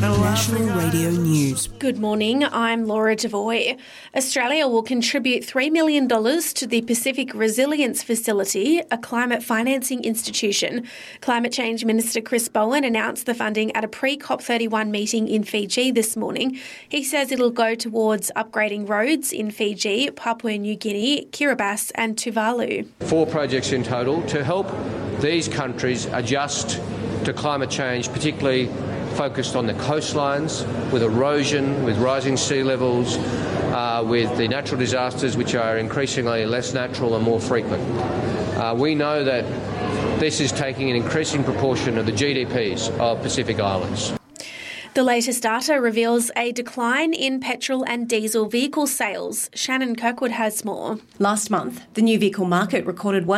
National Radio News. Good morning, I'm Laura Devoy. Australia will contribute $3 million to the Pacific Resilience Facility, a climate financing institution. Climate Change Minister Chris Bowen announced the funding at a pre-COP31 meeting in Fiji this morning. He says it'll go towards upgrading roads in Fiji, Papua New Guinea, Kiribati and Tuvalu. 4 projects in total to help these countries adjust to climate change, particularly focused on the coastlines, with erosion, with rising sea levels, with the natural disasters which are increasingly less natural and more frequent. We know that this is taking an increasing proportion of the GDPs of Pacific Islands. The latest data reveals a decline in petrol and diesel vehicle sales. Shannon Kirkwood has more. Last month, the new vehicle market recorded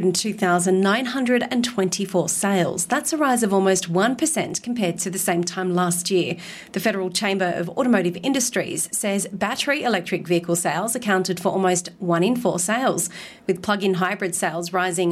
102,924 sales. That's a rise of almost 1% compared to the same time last year. The Federal Chamber of Automotive Industries says battery electric vehicle sales accounted for almost 1 in 4 sales, with plug-in hybrid sales rising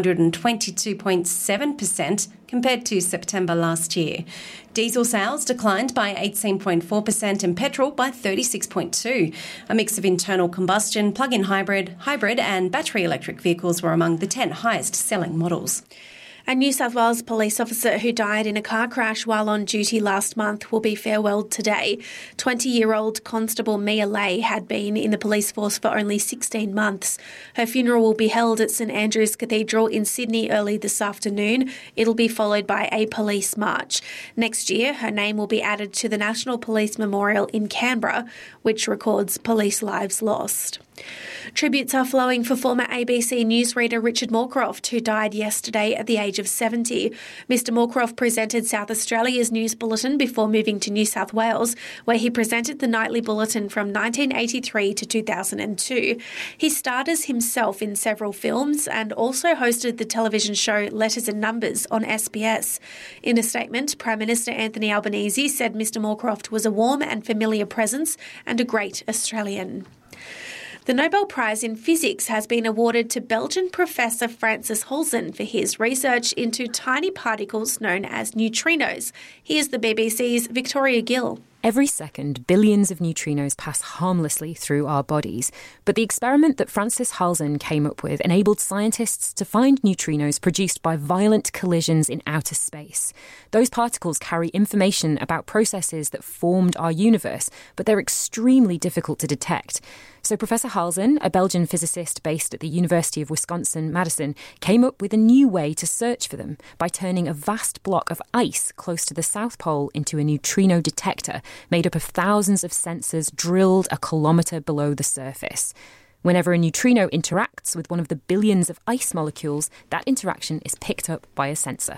122.7% compared to September last year. Diesel sales declined by 18.4% and petrol by 36.2%. A mix of internal combustion, plug-in hybrid and battery electric vehicles were among the 10 highest selling models. A New South Wales police officer who died in a car crash while on duty last month will be farewelled today. 20-year-old Constable Mia Lay had been in the police force for only 16 months. Her funeral will be held at St Andrew's Cathedral in Sydney early this afternoon. It'll be followed by a police march. Next year, her name will be added to the National Police Memorial in Canberra, which records police lives lost. Tributes are flowing for former ABC newsreader Richard Moorcroft, who died yesterday at the age of 70. Mr Moorcroft presented South Australia's news bulletin before moving to New South Wales, where he presented the nightly bulletin from 1983 to 2002. He starred as himself in several films and also hosted the television show Letters and Numbers on SBS. In a statement, Prime Minister Anthony Albanese said Mr Moorcroft was a warm and familiar presence and a great Australian. The Nobel Prize in Physics has been awarded to Belgian Professor Francis Halzen for his research into tiny particles known as neutrinos. Here's the BBC's Victoria Gill. Every second, billions of neutrinos pass harmlessly through our bodies. But the experiment that Francis Halzen came up with enabled scientists to find neutrinos produced by violent collisions in outer space. Those particles carry information about processes that formed our universe, but they're extremely difficult to detect. So Professor Halzen, a Belgian physicist based at the University of Wisconsin-Madison, came up with a new way to search for them by turning a vast block of ice close to the South Pole into a neutrino detector made up of thousands of sensors drilled a kilometre below the surface. Whenever a neutrino interacts with one of the billions of ice molecules, that interaction is picked up by a sensor.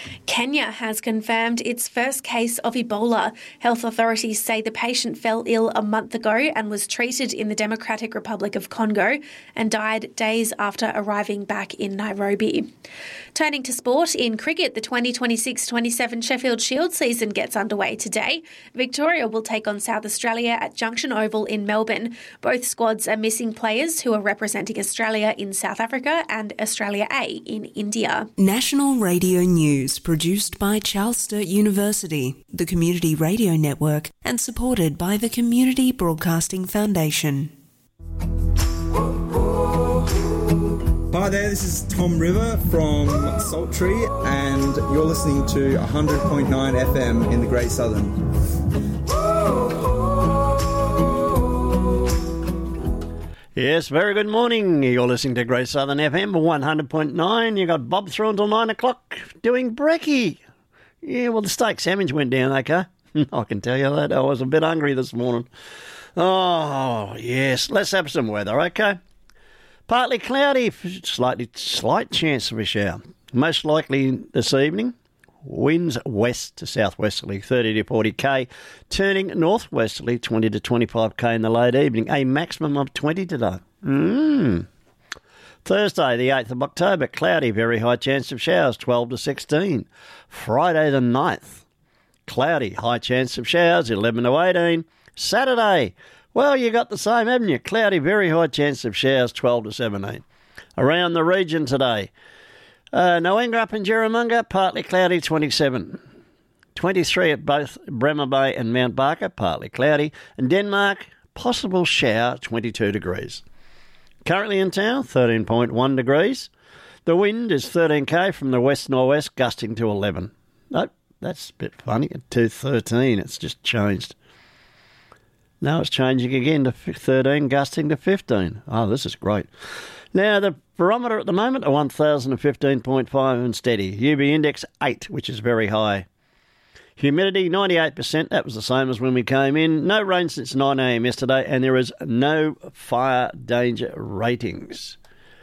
Kenya has confirmed its first case of Ebola. Health authorities say the patient fell ill a month ago and was treated in the Democratic Republic of Congo and died days after arriving back in Nairobi. Turning to sport, in cricket, the 2026-27 Sheffield Shield season gets underway today. Victoria will take on South Australia at Junction Oval in Melbourne. Both squads are missing players who are representing Australia in South Africa and Australia A in India. National Radio News, produced by Charles Sturt University, the Community Radio Network, and supported by the Community Broadcasting Foundation. Hi there, this is Tom River from Salttree, and you're listening to 100.9 FM in the Great Southern. Yes, very good morning. You're listening to Great Southern FM 100.9. You got Bob through until 9 o'clock doing brekkie. Yeah, well, the steak sandwich went down okay. I can tell you that. I was a bit hungry this morning. Oh, yes. Let's have some weather, okay? Partly cloudy, slight chance of a shower. Most likely this evening. Winds west to southwesterly, 30 to 40 k, turning northwesterly, 20 to 25 k in the late evening, a maximum of 20 today. Thursday, the 8th of October, cloudy, very high chance of showers, 12 to 16. Friday the 9th, cloudy, high chance of showers, 11 to 18. Saturday, well, you got the same, haven't you? Cloudy, very high chance of showers, 12 to 17. Around the region today, Noenga up in Jerramunga, partly cloudy, 27. 23 at both Bremer Bay and Mount Barker, partly cloudy. And Denmark, possible shower, 22 degrees. Currently in town, 13.1 degrees. The wind is 13k from the west-northwest, gusting to 11. Nope, that's a bit funny. At 2:13, it's just changed. Now it's changing again to 13, gusting to 15. Oh, this is great. Now, the barometer at the moment, 1,015.5 and steady. UV index 8, which is very high. Humidity, 98%. That was the same as when we came in. No rain since 9 a.m. yesterday, and there is no fire danger ratings.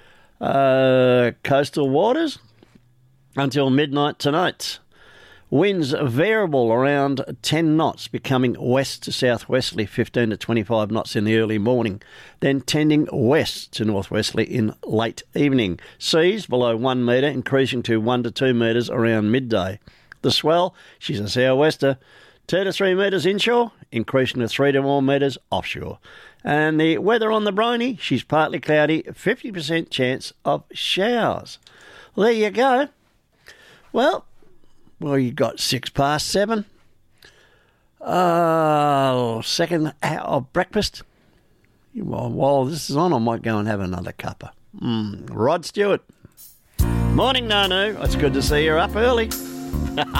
Coastal waters until midnight tonight. Winds variable around 10 knots, becoming west to southwesterly 15 to 25 knots in the early morning, then tending west to northwesterly in late evening. Seas below 1 metre, increasing to 1 to 2 metres around midday. The swell, she's a sou'wester, 2 to 3 metres inshore, increasing to 3 to 4 metres offshore. And the weather on the briny, she's partly cloudy, 50% chance of showers. Well, there you go. Well, you got 7:06. Second hour of breakfast. Well, while this is on, I might go and have another cuppa. Rod Stewart. Morning, Nanu. It's good to see you up early.